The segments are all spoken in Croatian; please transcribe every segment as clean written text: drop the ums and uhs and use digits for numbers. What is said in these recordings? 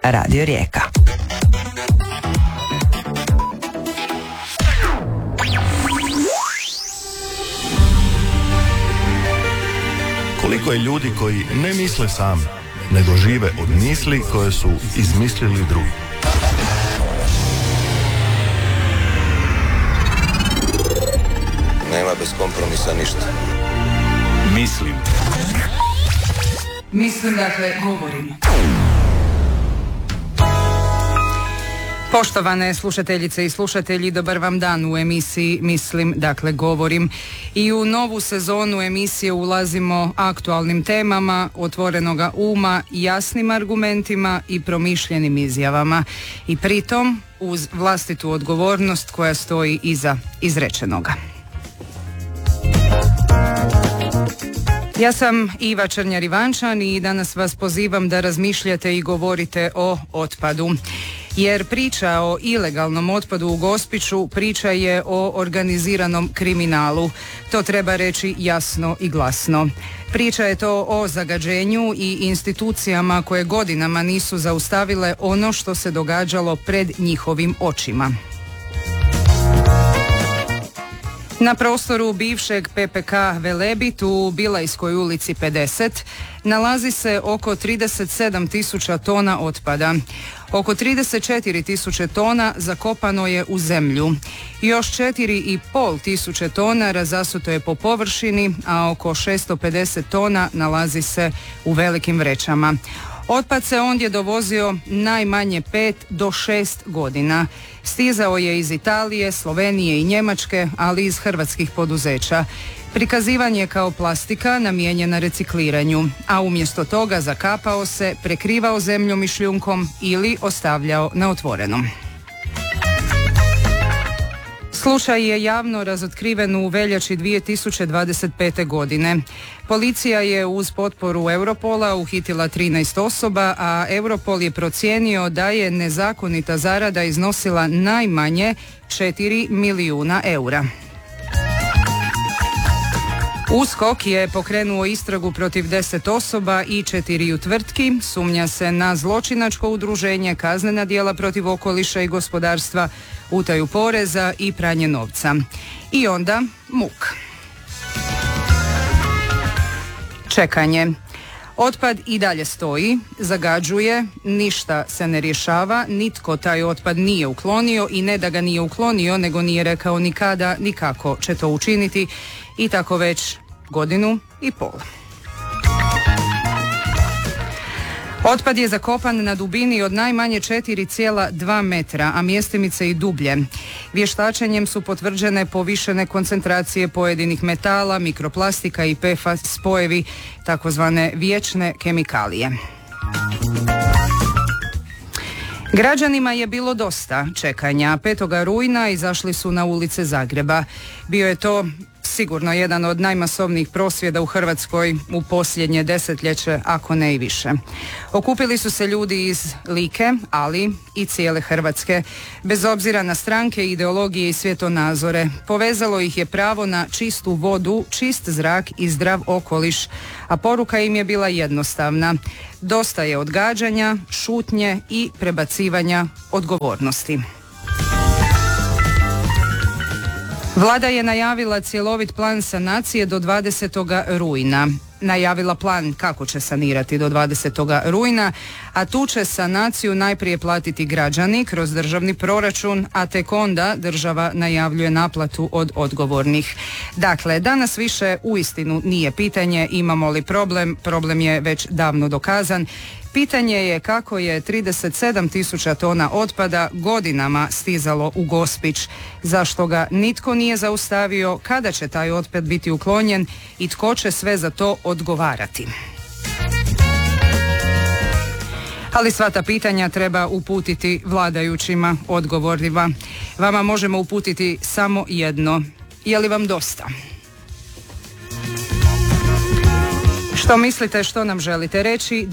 Radio Rijeka. Koliko je ljudi koji ne misle sami, nego žive od misli koje su izmislili drugi. Nema bez kompromisa ništa. Mislim, dakle, govorim. Poštovane slušateljice i slušatelji, dobar vam dan u emisiji Mislim, dakle govorim. I u novu sezonu emisije ulazimo aktualnim temama, otvorenoga uma, jasnim argumentima i promišljenim izjavama. I pritom uz vlastitu odgovornost koja stoji iza izrečenoga. Ja sam Iva Črnjar-Ivančan i danas vas pozivam da razmišljate i govorite o otpadu. Jer priča o ilegalnom otpadu u Gospiću priča je o organiziranom kriminalu. To treba reći jasno i glasno. Priča je to o zagađenju i institucijama koje godinama nisu zaustavile ono što se događalo pred njihovim očima. Na prostoru bivšeg PPK Velebit u Bilajskoj ulici 50 nalazi se oko 37.000 tona otpada. Oko 34.000 tona zakopano je u zemlju. Još 4.500 tona razasuto je po površini, a oko 650 tona nalazi se u velikim vrećama. Otpad se ondje dovozio najmanje 5 do 6 godina. Stizao je iz Italije, Slovenije i Njemačke, ali i iz hrvatskih poduzeća. Prikazivan je kao plastika namijenjena recikliranju, a umjesto toga zakapao se, prekrivao zemljom i šljunkom ili ostavljao na otvorenom. Slučaj je javno razotkriven u veljači 2025. godine. Policija je uz potporu Europola uhitila 13 osoba, a Europol je procijenio da je nezakonita zarada iznosila najmanje 4 milijuna eura. USKOK je pokrenuo istragu protiv 10 osoba i 4 tvrtki. Sumnja se na zločinačko udruženje, kaznena djela protiv okoliša i gospodarstva, utaju poreza i pranje novca. I onda muk. Čekanje. Otpad i dalje stoji, zagađuje, ništa se ne rješava, nitko taj otpad nije uklonio i ne da ga nije uklonio, nego nije rekao ni kada, ni kako će to učiniti i tako već 1.5 godina. Otpad je zakopan na dubini od najmanje 4,2 metra, a mjestimice i dublje. Vještačenjem su potvrđene povišene koncentracije pojedinih metala, mikroplastika i PFAS spojevi, takozvane vječne kemikalije. Građanima je bilo dosta čekanja. 5. rujna izašli su na ulice Zagreba. Bio je to sigurno jedan od najmasovnijih prosvjeda u Hrvatskoj u posljednje desetljeće, ako ne i više. Okupili su se ljudi iz Like, ali i cijele Hrvatske. Bez obzira na stranke, ideologije i svjetonazore, povezalo ih je pravo na čistu vodu, čist zrak i zdrav okoliš, a poruka im je bila jednostavna. Dosta je odgađanja, šutnje i prebacivanja odgovornosti. Vlada je najavila cjelovit plan sanacije do 20. rujna. Najavila plan kako će sanirati do 20. rujna, a tu će sanaciju najprije platiti građani kroz državni proračun, a tek onda država najavljuje naplatu od odgovornih. Dakle, danas više uistinu nije pitanje imamo li problem je već davno dokazan. Pitanje je kako je 37.000 tona otpada godinama stizalo u Gospić, zašto ga nitko nije zaustavio, kada će taj otpad biti uklonjen i tko će sve za to odgovarati. Ali sva ta pitanja treba uputiti vladajućima, odgovornima. Vama možemo uputiti samo jedno. Je li vam dosta? Što mislite, što nam želite reći?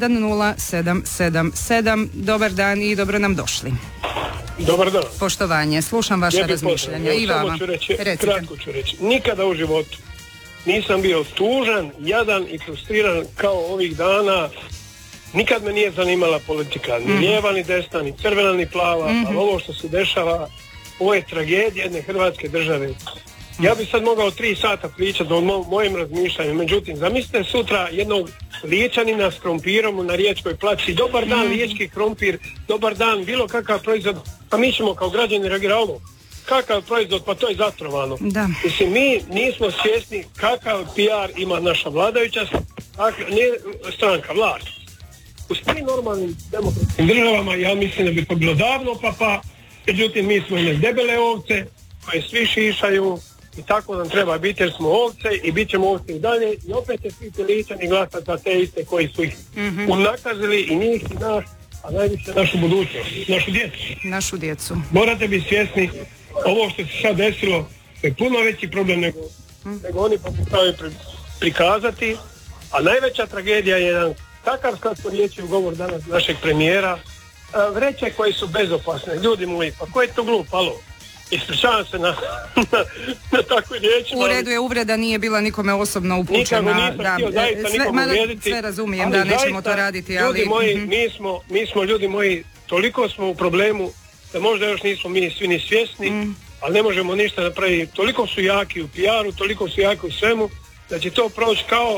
210777. Dobar dan i dobro nam došli. Dobar dan. Poštovanje, slušam vaše razmišljanja. I vama. Samo ću reći, kratko ću reći. Nikada u životu nisam bio tužan, jadan i frustriran kao ovih dana nikad me nije zanimala politika, ni lijeva, ni desna, ni crvena, ni plava, ali ovo što se dešava, ovo je tragedija jedne Hrvatske države. Ja bi sad mogao 3 sata pričati o mojim razmišljanju, međutim, zamislite sutra jednog Riječanina s krompirom na Riječkoj placi, dobar dan riječki krompir, dobar dan, bilo kakav proizvod, pa mi ćemo kao građani reagirati ovo. Kakav proizvod, pa to je zatrovano. Da. Mislim, mi nismo svjesni kakav PR ima naša vladajuća stranka, vlast. U svim normalnim demokratskim državama ja mislim da bi to bilo davno, pa međutim mi smo one debele ovce koje svi šišaju i tako nam treba biti jer smo ovce i bit ćemo ovce i dalje i opet će svi Ličani glasati za te iste koji su ih unakazili i njih i nas, a najviše našu budućnost, našu djecu. Morate biti svjesni, ovo što se sad desilo je puno veći problem nego oni pokušavaju prikazati, a najveća tragedija je jedan takav kratkorječiv govor danas našeg premijera, vreće koje su bezopasne, ljudi moji, pa ko je to glup, alo? Ispričavam se na takvoj riječi. U redu je, uvreda nije bila nikome osobno upućena. Nikako nisam htio zaista nikom uvrijediti. Sve razumijem, da nećemo to raditi, ali... Ljudi moji, mi smo ljudi moji, toliko smo u problemu da možda još nismo mi svi ni svjesni, ali ne možemo ništa napraviti. Toliko su jaki u PR-u, toliko su jaki u svemu, da će to proći kao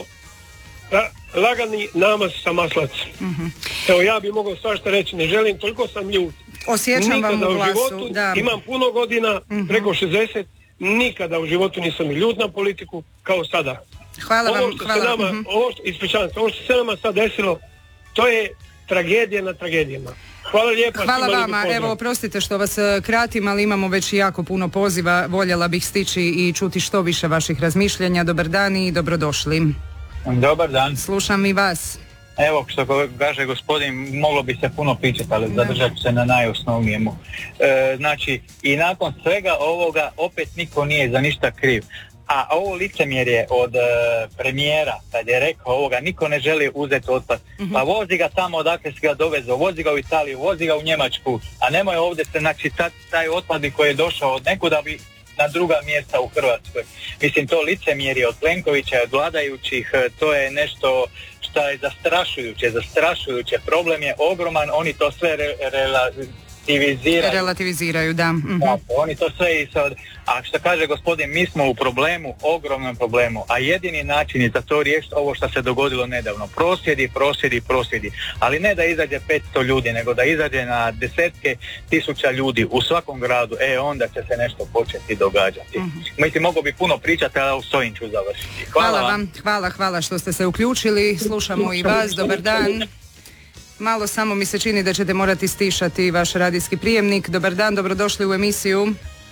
lagani namaz sa maslacom. Evo, ja bi mogao svašta reći, ne želim, toliko sam ljut. Osjećam vam u glasu, životu, da. Imam puno godina, preko 60, nikada u životu nisam ljut na politiku kao sada. Hvala vam, hvala. Ispričavam se, ovo što se nama sad desilo, to je tragedija na tragedijama. Hvala lijepa. Hvala vama, evo oprostite što vas kratim, ali imamo već jako puno poziva, voljela bih stići i čuti što više vaših razmišljanja. Dobar dan i dobrodošli. Dobar dan. Slušam i vas. Evo, što kaže gospodin, moglo bi se puno pričati, ali zadržat ću se na najosnovnijemu. Znači, i nakon svega ovoga opet niko nije za ništa kriv. A ovo licemjerje od premijera, kad je rekao ovoga, niko ne želi uzeti otpad. Pa vozi ga tamo odakle si ga dovezao, vozi ga u Italiju, vozi ga u Njemačku, a nemoj ovdje se, znači, taj otpad koji je došao od nekuda bi na druga mjesta u Hrvatskoj. Mislim, to licemjerje od Plenkovića i od vladajućih, to je nešto što je zastrašujuće. Problem je ogroman, oni to sve relativiziraju, da. Oni to sve i sad, a što kaže gospodin, mi smo u problemu, ogromnom problemu, a jedini način je za to riješiti ovo što se dogodilo nedavno. Prosvjedi, ali ne da izađe 500 ljudi, nego da izađe na desetke tisuća ljudi u svakom gradu, onda će se nešto početi događati. Mislim, mogu bi puno pričati, ali s ovim ću završiti. Hvala vam, hvala što ste se uključili, slušamo i vas, dobar dan. Malo samo mi se čini da ćete morati stišati vaš radijski prijemnik. Dobar dan, dobrodošli u emisiju.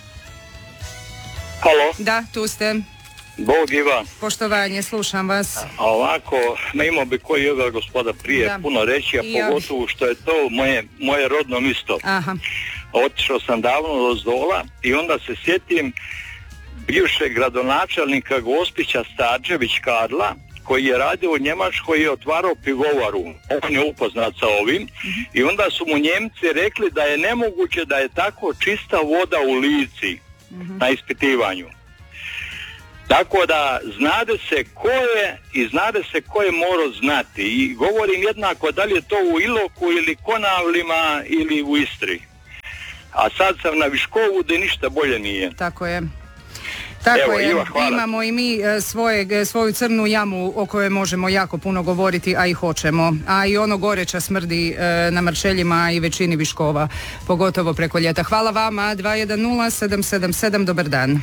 Halo? Da, tu ste. Bog Ivan. Poštovanje, slušam vas. A ovako, imao bi koji ova gospoda prije puno reći, a pogotovo što je to moje rodno mjesto. Otišao sam davno do Zdola i onda se sjetim bivšeg gradonačelnika Gospića Starčević Karla, koji je radio u Njemačkoj i otvarao pivovaru. On je upoznat sa ovim i onda su mu Njemci rekli da je nemoguće da je tako čista voda u Lici na ispitivanju. Tako da znade se ko je i znade se ko je morao znati. I govorim jednako da li je to u Iloku ili Konavlima ili u Istri. A sad sam na Viškovu gdje ništa bolje nije. Tako je. Tako evo, je, Iva, imamo i mi svoju crnu jamu o kojoj možemo jako puno govoriti, a i hoćemo. A i ono goreća smrdi na Marčeljima i većini Viškova, pogotovo preko ljeta. Hvala vama, 210-777, dobar dan.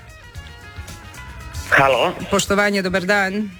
Halo. Poštovanje, dobar dan.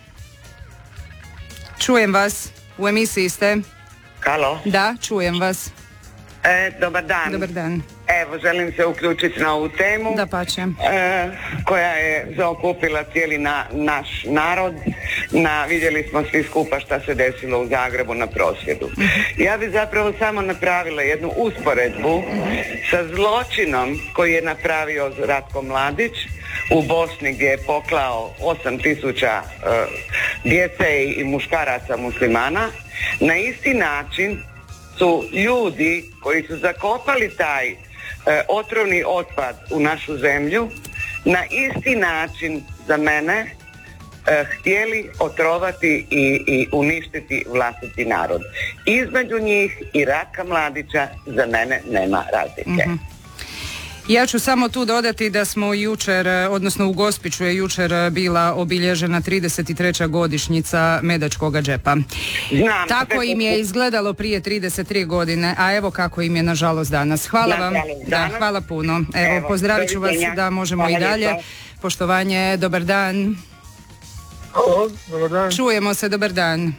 Čujem vas, u emisiji ste. Halo. Da, čujem vas. Dobar dan. Dobar dan. Evo, želim se uključiti na ovu temu koja je zaokupila cijeli naš narod. Vidjeli smo svi skupa šta se desilo u Zagrebu na prosvjedu. Ja bi zapravo samo napravila jednu usporedbu sa zločinom koji je napravio Ratko Mladić u Bosni, gdje je poklao 8.000 djece i muškaraca muslimana. Na isti način su ljudi koji su zakopali taj otrovni otpad u našu zemlju, na isti način za mene htjeli otrovati i uništiti vlastiti narod. Između njih i Ratka Mladića za mene nema razlike. Ja ću samo tu dodati da smo jučer, odnosno u Gospiću je jučer bila obilježena 33. godišnjica Medačkoga džepa. Znam, tako im je izgledalo prije 33 godine, a evo kako im je nažalost danas. Hvala vam. Da, hvala puno. Evo, pozdravit ću vas da možemo i dalje. Poštovanje, dobar dan. Halo, dobar dan. Čujemo se, dobar dan.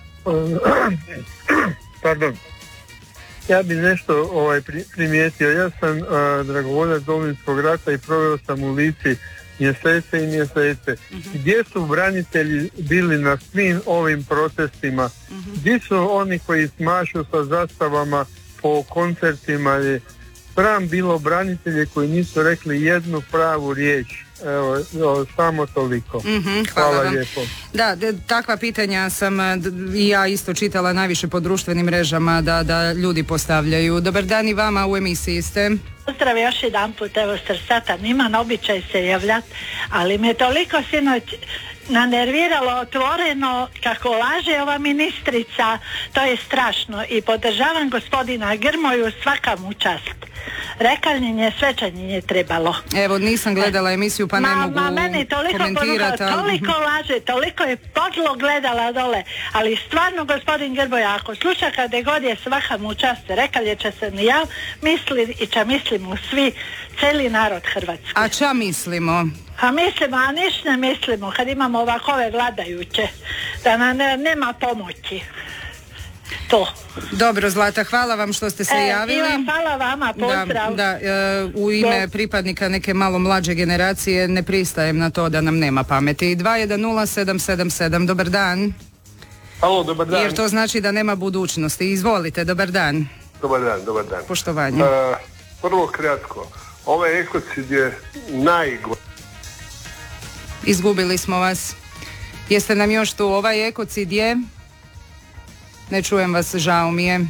Pardon. Ja bi nešto primijetio. Ja sam dragovoljac Domovinskog rata i proveo sam u Lici mjesece i mjesece. Gdje su branitelji bili na svim ovim protestima? Gdje su oni koji smašu sa zastavama po koncertima? Sram bilo branitelje koji nisu rekli jednu pravu riječ. Evo, samo toliko. Hvala vam. Lijepo. Da, takva pitanja sam i ja isto čitala najviše po društvenim mrežama da ljudi postavljaju. Dobar dan i vama, u emisiji ste. Pozdrav još jedan put, evo Srsatam, imam običaj se javljati, ali me toliko sinoć nanerviralo otvoreno kako laže ova ministrica, to je strašno i podržavam gospodina Grmoju, svaka mu čast. Rekaljnjenje, svečanjenje trebalo. Evo, nisam gledala emisiju pa ne mogu meni toliko komentirati. Toliko laže, toliko je podlo gledala dole, ali stvarno gospodin Grmoja, ako sluša kada god je svaka mu čast, rekalje će se ni ja misli i ča mislimo svi, cijeli narod Hrvatski. A ča mislimo? A mislimo, a niš ne mislimo kad imamo ovakove vladajuće, da nam nema pomoći. To. Dobro, Zlata, hvala vam što ste se javili. Hvala vama, pozdrav. U ime pripadnika neke malo mlađe generacije ne pristajem na to da nam nema pameti. 210777, dobar dan. Halo, dobar dan. Jer to znači da nema budućnosti. Izvolite, dobar dan. Dobar dan. Poštovanje. Prvo kratko, ovaj ekocid je najgore. Izgubili smo vas. Jeste nam još tu? Ovaj ekocid je... Ne čujem vas, žao mi je.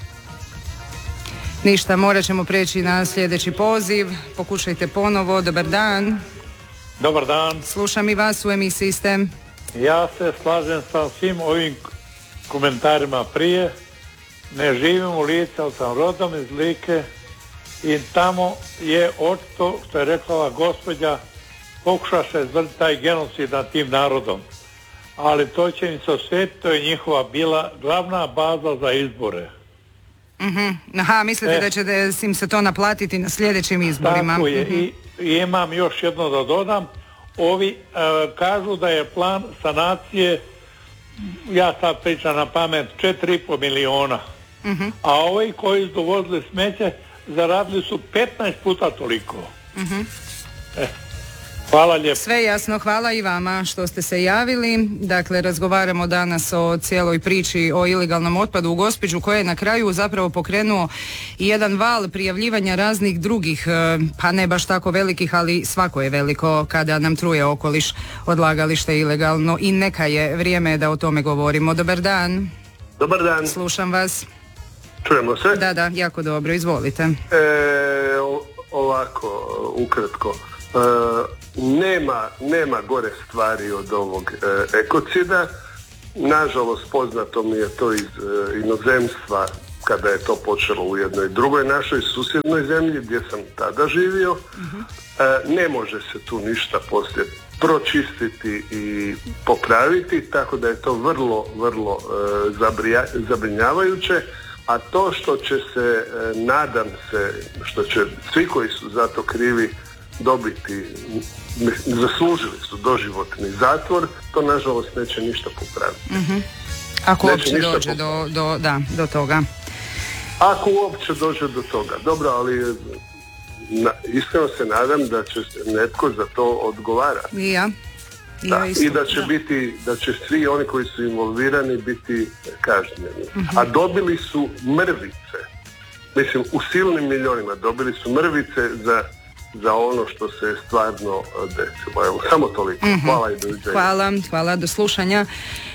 Ništa, morat ćemo preći na sljedeći poziv. Pokušajte ponovo. Dobar dan. Dobar dan. Slušam i vas, u emisiji ste. Ja se slažem sa svim ovim komentarima prije. Ne živim u Lici, ali sam rodom iz Like i tamo je očito, što je rekla gospođa, pokušaše izvršiti taj genocid nad tim narodom. Ali to će im se osjetiti, to je njihova bila glavna baza za izbore. Aha, mislite da će im se to naplatiti na sljedećim izborima? Tako je. I imam još jedno da dodam. Ovi kažu da je plan sanacije, ja sad pričam na pamet, 4,5 miliona. A ovi koji su dovozili smeće zaradili su 15 puta toliko. Hvala lijepo. Sve jasno, hvala i vama što ste se javili. Dakle, razgovaramo danas o cijeloj priči o ilegalnom otpadu u Gospiću, koje je na kraju zapravo pokrenuo i jedan val prijavljivanja raznih drugih, pa ne baš tako velikih, ali svako je veliko kada nam truje okoliš, odlagalište ilegalno i neka je vrijeme da o tome govorimo. Dobar dan. Dobar dan. Slušam vas. Čujemo se? Da, jako dobro, izvolite. Ovako, ukratko. Nema gore stvari od ovog ekocida. Nažalost, poznato mi je to iz inozemstva kada je to počelo u jednoj drugoj našoj susjednoj zemlji gdje sam tada živio. Ne može se tu ništa poslije pročistiti i popraviti, tako da je to vrlo zabrinjavajuće. A to što će se, nadam se, što će svi koji su za to krivi dobiti, zaslužili su doživotni zatvor, to nažalost neće ništa popraviti. Ako uopće dođe do toga. Ako uopće dođe do toga. Dobro, ali iskreno se nadam da će netko za to odgovarati. I da će svi oni koji su involvirani biti kažnjeni. A dobili su mrvice. Mislim, u silnim milionima dobili su mrvice za ono što se stvarno desilo. Evo, samo toliko. Hvala i doviđenja. Hvala, do slušanja.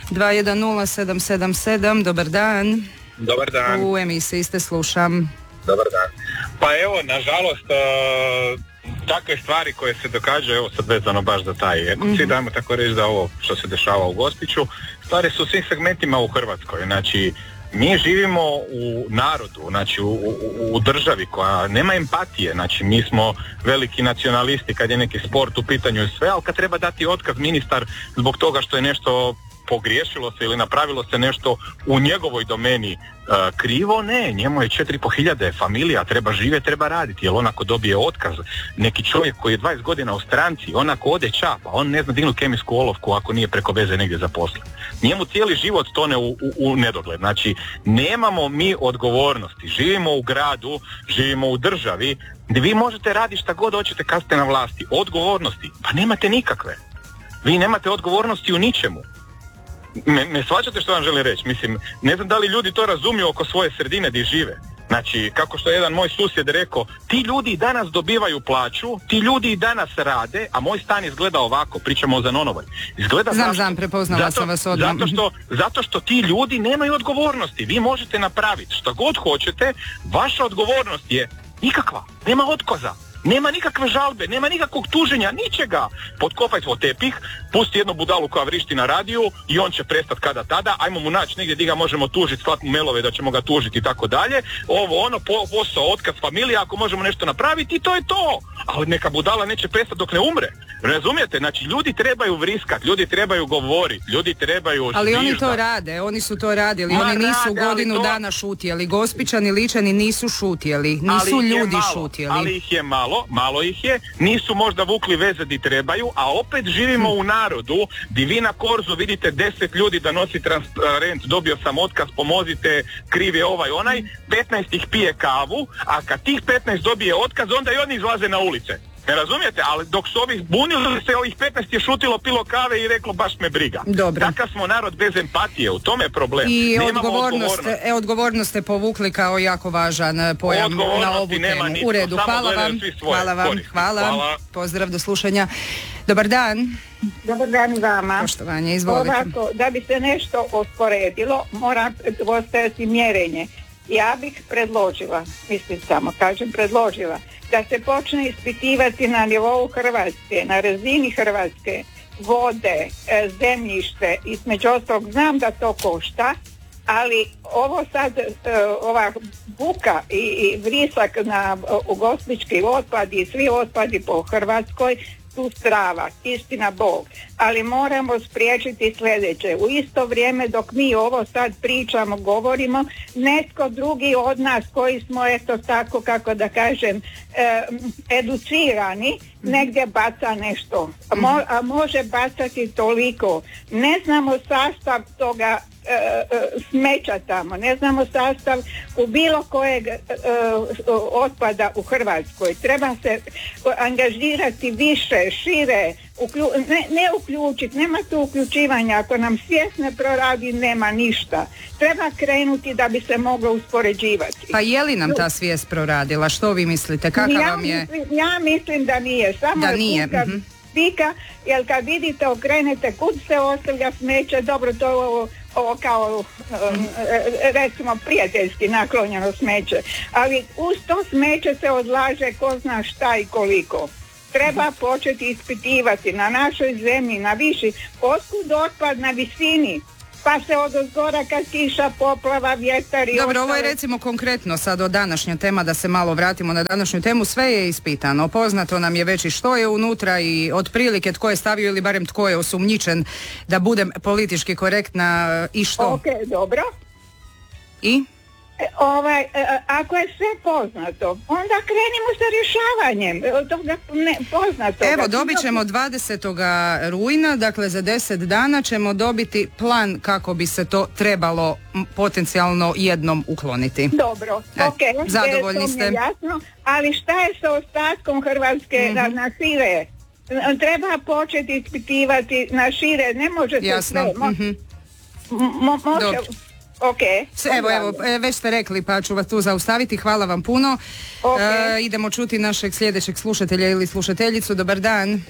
210777, dobar dan. Dobar dan. U emisiji ste, slušam. Dobar dan. Pa evo, nažalost, takve stvari koje se događaju, evo sad vezano baš za taj ekocid, dajmo tako reći da ovo što se dešava u Gospiću, stvari su u svim segmentima u Hrvatskoj. Znači, mi živimo u narodu, znači u državi koja nema empatije, znači mi smo veliki nacionalisti kad je neki sport u pitanju i sve, ali kad treba dati otkaz ministar zbog toga što je nešto pogriješilo se ili napravilo se nešto u njegovoj domeni krivo, ne, njemu je 4.500 familija, treba živjeti, treba raditi, jer on ako dobije otkaz, neki čovjek koji je 20 godina u stranci, on ako ode čapa, on ne zna dignuti kemijsku olovku ako nije preko veze negdje zaposlen. Njemu cijeli život tone u nedogled. Znači, nemamo mi odgovornosti, živimo u gradu, živimo u državi, gdje vi možete raditi šta god hoćete kad ste na vlasti. Odgovornosti, pa nemate nikakve. Vi nemate odgovornosti u ničemu. Me shvaćate što vam želim reći? Mislim, ne znam da li ljudi to razumiju oko svoje sredine gdje žive. Znači, kako što je jedan moj susjed rekao, ti ljudi danas dobivaju plaću, ti ljudi danas rade, a moj stan izgleda ovako, pričamo o Zanonovoj. Izgleda znam, prepoznala sam vas odmah. Zato što ti ljudi nemaju odgovornosti. Vi možete napraviti što god hoćete, vaša odgovornost je nikakva, nema otkaza. Nema nikakve žalbe, nema nikakvog tuženja, ničega. Potkopaj svoj tepih, pusti jednu budalu koja vrišti na radiju i on će prestati kada tada, ajmo mu naći negdje gdje ga možemo tužiti, slati mu mailove da ćemo ga tužiti i tako dalje. Posao, otkaz familija, ako možemo nešto napraviti i to je to. Ali neka budala neće prestati dok ne umre. Razumijete? Znači, ljudi trebaju vriskati, ljudi trebaju govoriti, ljudi trebaju zviždati. Ali oni to rade, oni su to radili, oni nisu godinu dana šutjeli. Gospićani, Ličani nisu šutjeli, nisu ljudi šutjeli. Ali ih je malo ih je, nisu možda vukli veze di trebaju, a opet živimo u narodu di vi na Korzu vidite 10 ljudi da nosi transparent, dobio sam otkaz, pomozite, kriv je ovaj onaj, 15 ih pije kavu, a kad tih 15 dobije otkaz, onda i oni izlaze na ulice. Ne razumijete? Ali dok su ovih bunili se, ovih 15 je šutilo, pilo kave i reklo baš me briga. Dobro. Takav smo narod bez empatije, u tome je problem. I odgovornost ste povukli kao jako važan pojam na ovu temu. U redu, hvala. Pozdrav, do slušanja. Dobar dan. Dobar dan vama. Poštovanje, izvolite. Ovako, da bi se nešto usporedilo, mora postojati mjerenje. Ja bih predložila, predložila, da se počne ispitivati na nivou Hrvatske, na razini Hrvatske, vode, zemljište, između ostalog znam da to košta, ali ovo sad, ova buka i vrisak u gospički otpad i svi otpadi po Hrvatskoj tu strava, istina Bog, ali moramo spriječiti sljedeće. U isto vrijeme dok mi ovo sad pričamo, govorimo, netko drugi od nas koji smo eto tako, kako da kažem, educirani, negdje baca nešto. A može bacati toliko. Ne znamo sastav toga smeća tamo, ne znamo sastav u bilo kojeg otpada u Hrvatskoj. Treba se angažirati više, šire, ne uključiti, nema tu uključivanja. Ako nam svijest ne proradi, nema ništa. Treba krenuti da bi se moglo uspoređivati. Pa je li nam ta svijest proradila? Što vi mislite? Vam je? Ja mislim da nije. Samo da nije. Pika, jer kad vidite, okrenete kud se ostavlja smeće, dobro, to ovo kao recimo prijateljski naklonjeno smeće, ali uz to smeće se odlaže ko zna šta i koliko. Treba početi ispitivati na našoj zemlji, na viši, otkud otpad na visini, pa se odozgora kad kiša, poplava, vjetar i dobro, ovo je recimo konkretno sad od današnja tema, da se malo vratimo na današnju temu. Sve je ispitano, poznato nam je već i što je unutra i otprilike tko je stavio ili barem tko je osumnjičen, da budem politički korektna, i što. Ok, dobro. I? Ako je sve poznato, onda krenimo sa rješavanjem toga poznato. Evo, dobit ćemo 20. rujna, dakle za 10 dana ćemo dobiti plan kako bi se to trebalo potencijalno jednom ukloniti. Dobro, ok, zadovoljni ste. To mi je jasno, ali šta je sa ostatkom Hrvatske na šire? Treba početi ispitivati na šire, ne može se jasno. Sve. Može... Okay. Evo, već ste rekli, pa ću vas tu zaustaviti. Hvala vam puno. Idemo čuti našeg sljedećeg slušatelja ili slušateljicu. Dobar dan.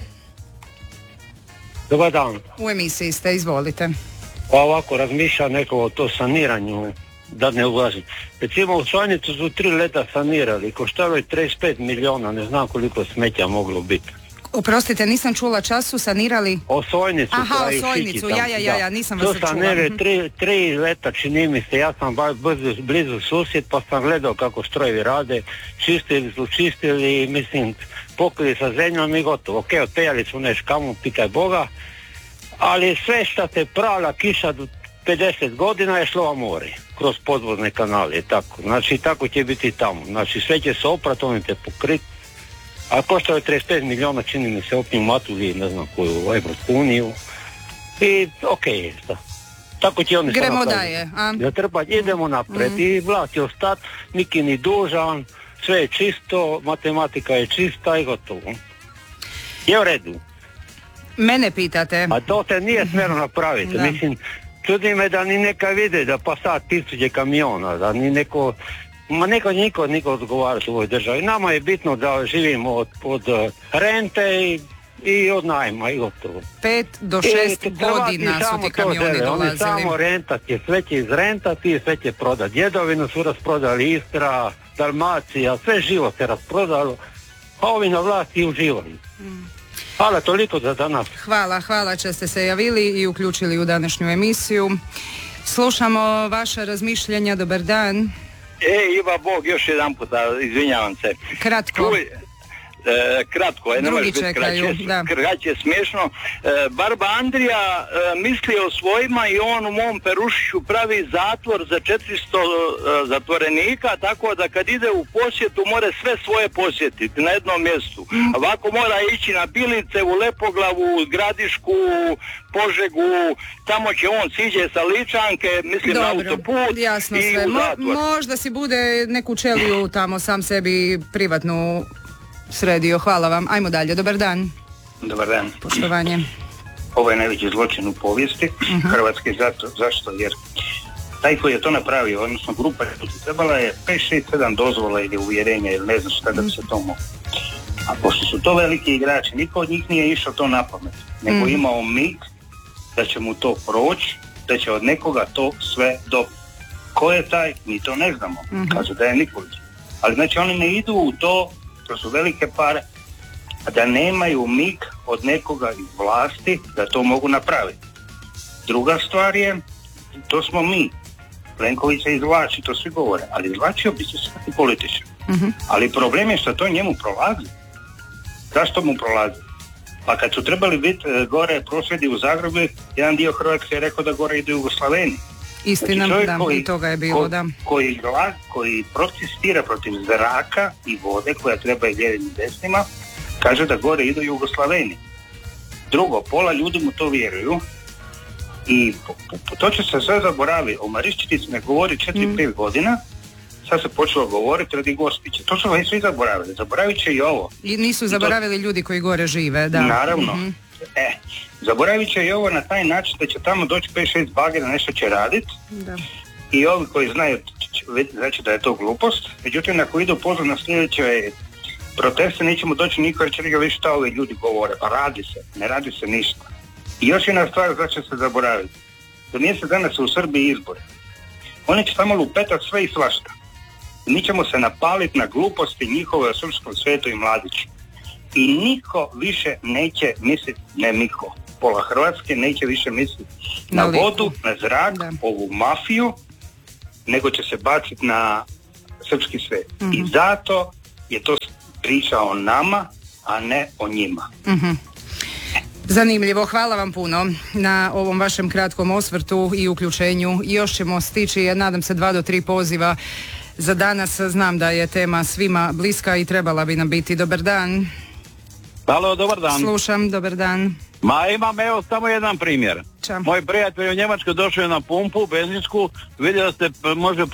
Dobar dan. U emisiji ste, izvolite. Pa ovako razmišlja neko o to saniranju da ne ulazim. Recimo u Sojnicu su 3 leta sanirali, koštalo je 35 milijuna, ne znam koliko smeća moglo biti. Oprostite, nisam čula, čas su sanirali? Osojnicu. Aha, Osojnicu, ja, nisam vas čula. To sanirali 3 leta, čini mi se, ja sam blizu susjed, pa sam gledao kako strojevi rade, čistili, mislim, pokrili sa zemljom i gotovo. Ok, otpejali su neš kamu, pitaj Boga, ali sve što se prala kiša do 50 godina je šlo more, kroz podvodne kanale, tako. Znači, tako će biti tamo. Znači, sve će se oprat, oni te pokriti. A koštao je 35 milijuna, čini mi se, opnju matuli, ne znam koju, u Evropsku uniju. I okej, šta. Tako će oni gremo daje, a? Idemo napred i vlast je ostat, niki ni dužan, sve je čisto, matematika je čista i gotovo. Je u redu. Mene pitate? A to se nije smjelo napraviti. Mislim, čudi me da ni neka vide da pa sad 1000 kamiona, da ni neko... niko odgovarati u ovoj državi. Nama je bitno da živimo od rente i od najma i gotovo. 5 do 6 godina su ti kamioni dolazili. Oni samo rentat je, sve će izrentati i sve će prodati. Djedovinu su rasprodali, Istra, Dalmacija, sve živo se rasprodalo, a ovi na vlasti uživaju. Hvala, toliko za danas. Hvala što ste se javili i uključili u današnju emisiju. Slušamo vaše razmišljanja, dobar dan. Iva Bog, još jedan puta, izvinjavam se. Kratko. Kratko, ne može biti kraće, smiješno. Barba Andrija misli o svojima i on u mom Perušiću pravi zatvor za 400 zatvorenika, tako da kad ide u posjetu more sve svoje posjetiti na jednom mjestu. Ovako mora ići na Bilice, u Lepoglavu, Gradišku, Požegu, tamo će on siđe sa Ličanke, mislim na autoput jasno i sve. U zatvor. Možda si bude neku čeliju tamo sam sebi privatnu sredio. Hvala vam. Ajmo dalje. Dobar dan. Dobar dan. Poštovanje. Ovo je najveći zločin u povijesti Hrvatske. Zašto? Jer taj koji je to napravio, odnosno grupa, trebala je 5, 6, 7 dozvola ili uvjerenja ili ne znam šta da bi se to moglo. A pošto su to veliki igrači, niko od njih nije išao to na pamet, nego imao mig da će mu to proći, da će od nekoga to sve dobiti. Ko je taj? Mi to ne znamo. Kažu da je Nikolić. Ali znači oni ne idu u to su velike pare, a da nemaju mig od nekoga iz vlasti da to mogu napraviti. Druga stvar je, to smo mi. Plenković se izvlači, to svi govore, ali izvlačio bi se svaki političar. Ali problem je što to njemu prolazi. Zašto mu prolazi? Pa kad su trebali biti gore prosvjedi u Zagrebu, jedan dio Hrvatske je rekao da gore ide u Jugoslaveni. Istina, znači, i toga je bilo, koji protestira protiv zraka i vode koja treba i lijevim i desnima, kaže da gore idu Jugoslaveni. Drugo, pola ljudi mu to vjeruju i to će se sve zaboraviti. O Marišćini se ne govori 4-5 godina, sad se počelo govoriti radi Gospića. To su svi zaboravili. Zaboravit će i ovo. I nisu zaboravili ljudi koji gore žive, da. Naravno. Zaboravit će i ovo na taj način da će tamo doći 5-6 bagera, nešto će raditi i ovi koji znaju znači da je to glupost, međutim ako idu pozor na sljedeće proteste nećemo doći niko jer će reći šta ovi ljudi govore, pa ne radi se ništa. I još jedna stvar da će se zaboraviti, za mjesec danas u Srbiji izbori, oni će samo lupetati sve i svašta. Mi ćemo se napaliti na gluposti njihove o srpskom svetu i mladiću. I niko više neće misliti, ne niko, pola Hrvatske neće više misliti na vodu, na zrak, ovu mafiju, nego će se baciti na srpski svet. I zato je to priča o nama, a ne o njima. Zanimljivo, hvala vam puno na ovom vašem kratkom osvrtu i uključenju. Još ćemo stići, nadam se 2 do 3 poziva za danas. Znam da je tema svima bliska i trebala bi nam biti. Dobar dan. Halo, dobar dan. Slušam, dobar dan. Imam samo jedan primjer. Moj prijatelj u Njemačkoj došao je na pumpu benzinsku, vidio da se može